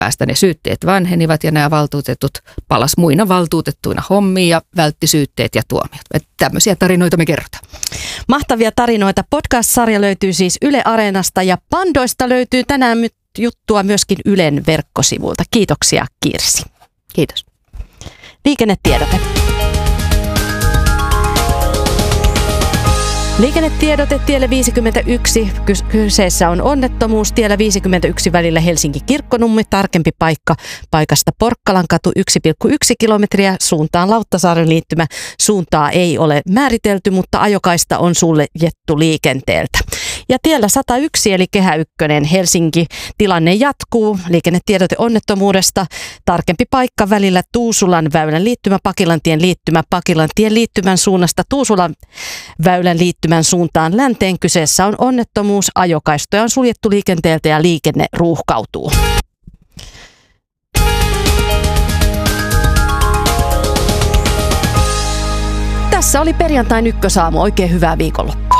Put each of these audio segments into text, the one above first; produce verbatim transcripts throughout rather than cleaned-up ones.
päästä ne syytteet vanhenivat ja nämä valtuutetut palas muina valtuutettuina hommiin ja vältti syytteet ja tuomiot. Että tämmöisiä tarinoita me kerrotaan. Mahtavia tarinoita. Podcast-sarja löytyy siis Yle Areenasta ja Pandoista löytyy tänään juttua myöskin Ylen verkkosivulta. Kiitoksia Kirsi. Kiitos. Liikennetiedote. Liikennetiedote tielle viisikymmentäyksi. Kyseessä on onnettomuus tiellä viisikymmentäyksi välillä Helsinki-Kirkkonummi. Tarkempi paikka paikasta Porkkalankatu yksi pilkku yksi kilometriä suuntaan Lauttasaaren liittymä. Suuntaa ei ole määritelty, mutta ajokaista on suljettu liikenteeltä. Ja tiellä sata yksi eli Kehä ykkönen Helsinki tilanne jatkuu. Liikennetiedote onnettomuudesta. Tarkempi paikka välillä Tuusulan väylän liittymä, Pakilantien liittymä, Pakilantien liittymän suunnasta Tuusulan väylän liittymän suuntaan länteen. Kyseessä on onnettomuus. Ajokaistoja on suljettu liikenteeltä ja liikenne ruuhkautuu. Tässä oli perjantain ykkösaamu. Oikein hyvää viikonloppua.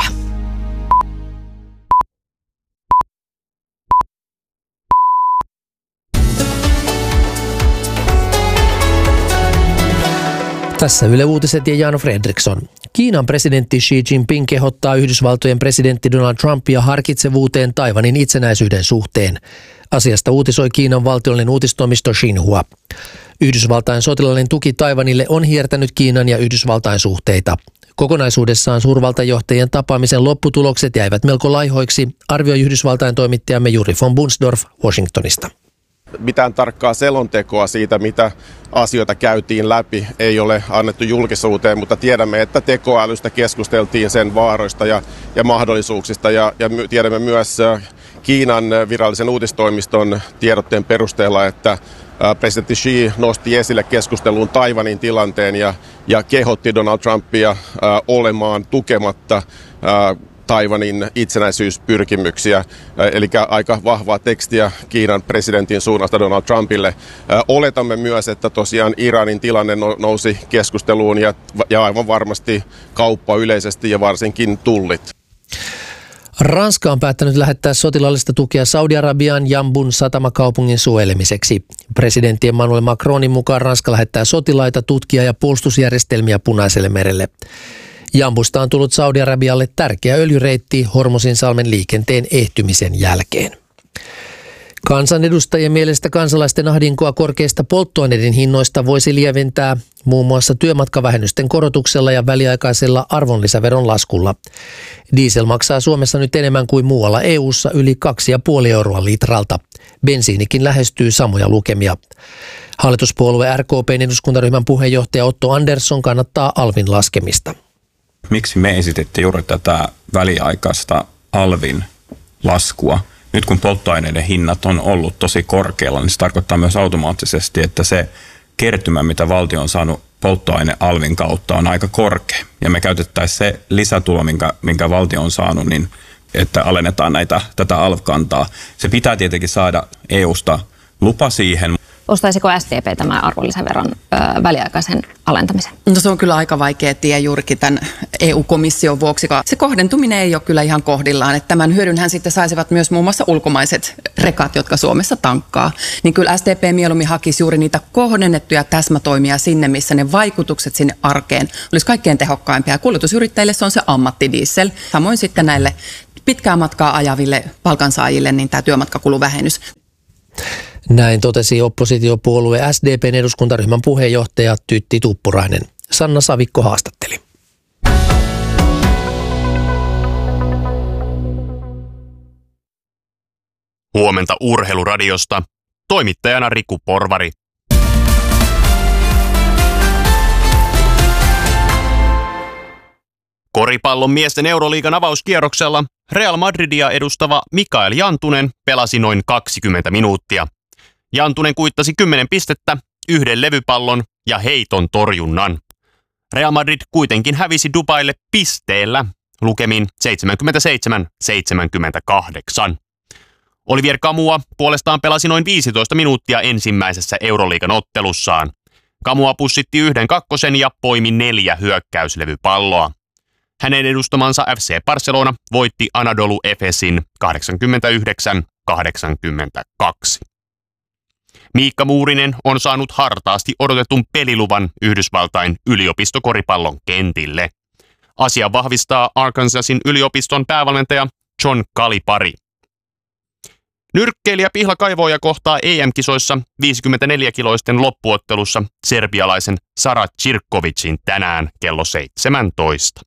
Tässä Yle Uutiset ja Jan Fredriksson. Kiinan presidentti Xi Jinping kehottaa Yhdysvaltojen presidentti Donald Trumpia harkitsevuuteen Taiwanin itsenäisyyden suhteen. Asiasta uutisoi Kiinan valtiollinen uutistoimisto Xinhua. Yhdysvaltain sotilaallinen tuki Taiwanille on hiertänyt Kiinan ja Yhdysvaltain suhteita. Kokonaisuudessaan suurvaltajohtajien tapaamisen lopputulokset jäivät melko laihoiksi, arvioi Yhdysvaltain toimittajamme Juri von Bunsdorf Washingtonista. Mitään tarkkaa selontekoa siitä, mitä asioita käytiin läpi, ei ole annettu julkisuuteen, mutta tiedämme, että tekoälystä keskusteltiin sen vaaroista ja, ja mahdollisuuksista. Ja, ja tiedämme myös Kiinan virallisen uutistoimiston tiedotteen perusteella, että presidentti Xi nosti esille keskusteluun Taiwanin tilanteen ja, ja kehotti Donald Trumpia äh, olemaan tukematta äh, Taiwanin itsenäisyyspyrkimyksiä, eli aika vahvaa tekstiä Kiinan presidentin suunnasta Donald Trumpille. Oletamme myös, että tosiaan Iranin tilanne nousi keskusteluun ja, ja aivan varmasti kauppa yleisesti ja varsinkin tullit. Ranska on päättänyt lähettää sotilaallista tukea Saudi-Arabian Jambun satamakaupungin suojelemiseksi. Presidentti Emmanuel Macronin mukaan Ranska lähettää sotilaita, tutkia ja puolustusjärjestelmiä Punaiselle merelle. Jambusta on tullut Saudi-Arabialle tärkeä öljyreitti Hormuzinsalmen liikenteen ehtymisen jälkeen. Kansanedustajien mielestä kansalaisten ahdinkoa korkeista polttoaineiden hinnoista voisi lieventää muun muassa työmatkavähennysten korotuksella ja väliaikaisella arvonlisäveron laskulla. Diesel maksaa Suomessa nyt enemmän kuin muualla E U:ssa yli kaksi pilkku viisi euroa litralta. Bensiinikin lähestyy samoja lukemia. Hallituspuolue R K P:n eduskuntaryhmän puheenjohtaja Otto Andersson kannattaa alvin laskemista. Miksi me esitettiin juuri tätä väliaikaista alvin laskua? Nyt kun polttoaineiden hinnat on ollut tosi korkealla, niin se tarkoittaa myös automaattisesti, että se kertymä, mitä valtio on saanut polttoainealvin kautta, on aika korkea. Ja me käytettäisiin se lisätulo, minkä, minkä valtio on saanut, niin että alennetaan näitä, tätä alv-kantaa. Se pitää tietenkin saada E U:sta lupa siihen. Ostaisiko S D P tämän arvonlisäveron ö, väliaikaisen alentamisen? No se on kyllä aika vaikea tie juurikin tämän E U-komission vuoksi. Se kohdentuminen ei ole kyllä ihan kohdillaan. Että tämän hyödynhän sitten saisivat myös muun muassa ulkomaiset rekat, jotka Suomessa tankkaa. Niin kyllä S D P mieluummin hakisi juuri niitä kohdennettuja täsmätoimia sinne, missä ne vaikutukset sinne arkeen olisi kaikkein tehokkaimpia. Kuljetusyrittäjille se on se ammattidiesel. Samoin sitten näille pitkää matkaa ajaville palkansaajille niin tämä työmatkakuluvähennys. Näin totesi oppositiopuolue S D P:n eduskuntaryhmän puheenjohtaja Tytti Tuppurainen. Sanna Savikko haastatteli. Huomenta Urheiluradiosta. Toimittajana Riku Porvari. Koripallon miesten Euroliigan avauskierroksella Real Madridia edustava Mikael Jantunen pelasi noin kaksikymmentä minuuttia. Jantunen kuittasi kymmenen pistettä, yhden levypallon ja heiton torjunnan. Real Madrid kuitenkin hävisi Dubaille pisteellä lukemin seitsemänkymmentäseitsemän seitsemänkymmentäkahdeksan. Olivier Kamua puolestaan pelasi noin viisitoista minuuttia ensimmäisessä Euroliigan ottelussaan. Kamua pussitti yhden kakkosen ja poimi neljä hyökkäyslevypalloa. Hänen edustamansa F C Barcelona voitti Anadolu Efesin kahdeksankymmentäyhdeksän kahdeksankymmentäkaksi. Miikka Muurinen on saanut hartaasti odotetun peliluvan Yhdysvaltain yliopistokoripallon kentille. Asia vahvistaa Arkansasin yliopiston päävalmentaja John Calipari. Nyrkkeilijä Pihla Kaivoja kohtaa E M-kisoissa viisikymmentäneljä-kiloisten loppuottelussa serbialaisen Sara Cirkovicin tänään kello seitsemäntoista.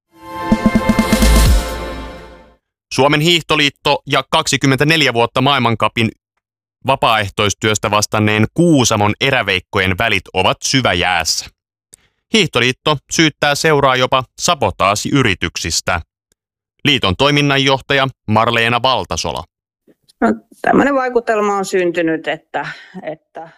Suomen hiihtoliitto ja kaksikymmentäneljä vuotta maailmancupin vapaaehtoistyöstä vastanneen Kuusamon eräveikkojen välit ovat syväjäässä. Hiihtoliitto syyttää seuraa jopa sabotaasiyrityksistä. Liiton toiminnanjohtaja Marleena Valtasola. No, tämmöinen vaikutelma on syntynyt, että, että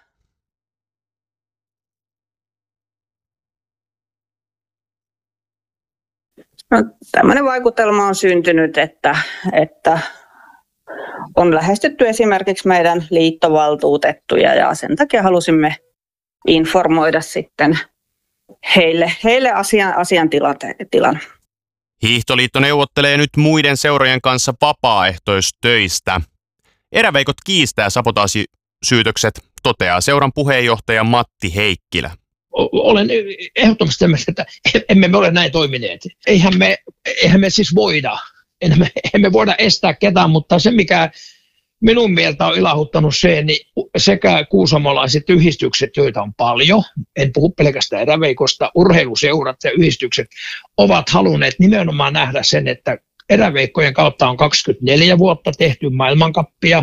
no, tämmöinen vaikutelma on syntynyt, että, että on lähestytty esimerkiksi meidän liittovaltuutettuja ja sen takia halusimme informoida sitten heille, heille asian, asian tilan. Hiihtoliitto neuvottelee nyt muiden seurojen kanssa vapaaehtoistöistä. Eräveikot kiistää sabotaasisyytökset, toteaa seuran puheenjohtaja Matti Heikkilä. Olen ehdottomasti tämmöistä, että emme me ole näin toimineet. Eihän me, eihän me siis voida. Emme, emme voida estää ketään, mutta se mikä minun mieltä on ilahuttanut se, niin sekä kuusamolaiset yhdistykset, joita on paljon, en puhu pelkästään eräveikosta, urheiluseurat ja yhdistykset ovat halunneet nimenomaan nähdä sen, että eräveikkojen kautta on kaksikymmentäneljä vuotta tehty maailmankappia.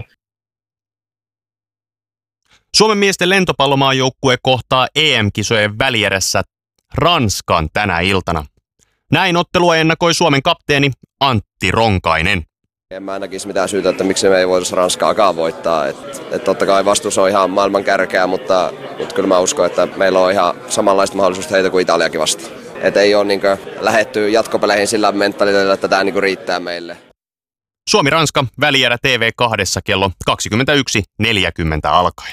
Suomen miesten lentopallomaajoukkue kohtaa E M-kisojen välierässä Ranskan tänä iltana. Näin ottelua ennakoi Suomen kapteeni Antti Ronkainen. En mä näkisi mitään syytä, että miksi me ei voitaisi Ranskaakaan voittaa. Et, et totta kai vastuus on ihan maailman kärkeä, mutta, mutta kyllä mä uskon, että meillä on ihan samanlaista mahdollisuutta heitä kuin Italiakin vasta. Et ei ole niin kuin lähdetty jatkopeleihin sillä mentaliteetillä, että tämä niin riittää meille. Suomi-Ranska välierä T V kaksi kello kaksikymmentäyksi neljäkymmentä alkaen.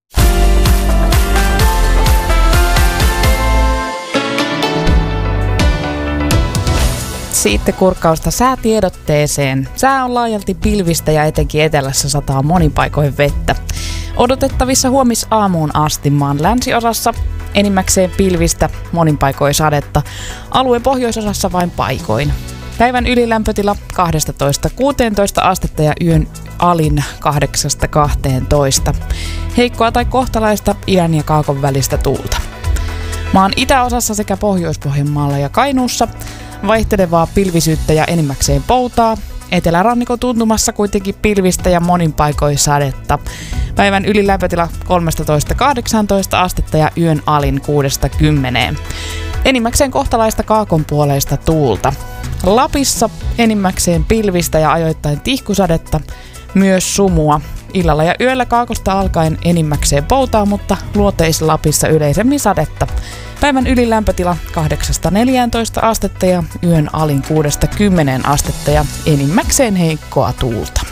Sitten kurkkausta säätiedotteeseen. Sää on laajalti pilvistä ja etenkin etelässä sataa monin paikoin vettä. Odotettavissa huomisaamuun asti maan länsiosassa enimmäkseen pilvistä, monin paikoin sadetta. Alueen pohjoisosassa vain paikoin. Päivän ylilämpötila kaksitoista kuusitoista astetta ja yön alin kahdeksasta kahteentoista. Heikkoa tai kohtalaista idän ja kaakon välistä tuulta. Maan itäosassa sekä Pohjois-Pohjanmaalla ja Kainuussa vaihtelevaa pilvisyyttä ja enimmäkseen poutaa. Etelärannikon tuntumassa kuitenkin pilvistä ja monin paikoin sadetta. Päivän ylilämpötila kolmetoista kahdeksantoista astetta ja yön alin kuudesta kymmeneen. Enimmäkseen kohtalaista kaakonpuoleista tuulta. Lapissa enimmäkseen pilvistä ja ajoittain tihkusadetta, myös sumua. Illalla ja yöllä kaakosta alkaen enimmäkseen poutaa, mutta luoteis-Lapissa yleisemmin sadetta. Päivän ylilämpötila kahdeksasta neljääntoista astetta ja yön alin kuudesta kymmeneen astetta ja enimmäkseen heikkoa tuulta.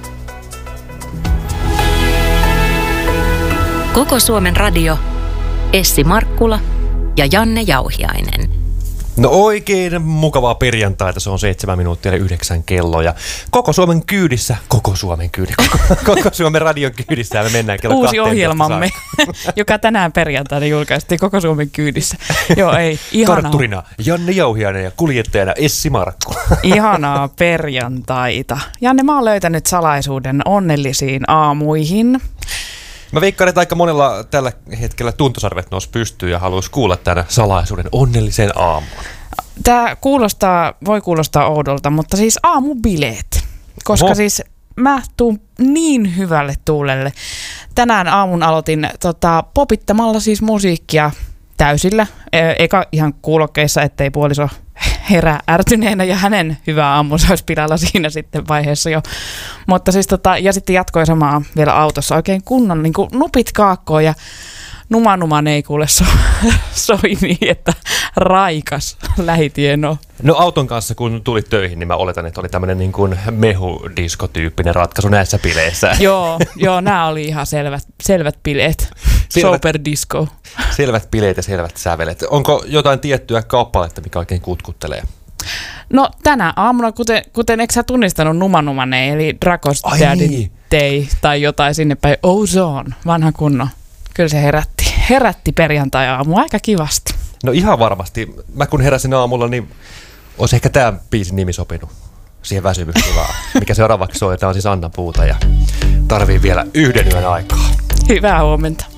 Koko Suomen radio, Essi Markkula ja Janne Jauhiainen. No oikein mukavaa perjantaita, se on seitsemän minuuttia ja yhdeksän kello ja koko Suomen kyydissä, koko Suomen kyydissä, koko, koko Suomen radion kyydissä ja me mennään kello uusi ohjelmamme, joka tänään perjantaina julkaistiin koko Suomen kyydissä. Joo, ei, ihanaa. Kartturina Janne Jauhiainen ja kuljettajana Essi Markkula. Ihanaa perjantaita. Janne, mä oon löytänyt salaisuuden onnellisiin aamuihin. Mä veikkaan, että aika monella tällä hetkellä tuntosarvet nousi pystyyn ja haluaisi kuulla tämän salaisuuden onnellisen aamun. Tämä kuulostaa, voi kuulostaa oudolta, mutta siis aamubileet. Koska Oho. siis mä tuun niin hyvälle tuulelle. Tänään aamun aloitin tota, popittamalla siis musiikkia täysillä. Eka ihan kuulokkeissa, ettei puoliso herää ärtyneenä ja hänen hyvä aamunsa olisi pilalla siinä sitten vaiheessa jo. Mutta siis tota, ja sitten jatkoi samaa vielä autossa oikein kunnon niin kuin nupit kaakkoon ja numanuman ei kuule so, soi niin, että raikas lähitien on. No auton kanssa kun tulit töihin, niin mä oletan, että oli tämmöinen niin kuin mehudiskotyyppinen ratkaisu näissä bileissä. joo, joo, nämä oli ihan selvät, selvät bileet. Sober disco. Selvät bileet ja selvät sävelet. Onko jotain tiettyä kappaletta, mikä oikein kutkuttelee? No tänä aamuna, kuten, kuten eikö sä tunnistanut Numanumane, eli Dragos Daddy, niin. Day tai jotain sinne päin. Ozone, vanha kunno. Kyllä se herätti, herätti perjantai-aamu aika kivasti. No ihan varmasti. Mä kun heräsin aamulla, niin olisi ehkä tämä biisin nimi sopinut siihen väsymystilaan, mikä seuraavaksi soi. Tämä on siis Anna Puuta ja tarvii vielä yhden yön aikaa. Hyvää huomenta.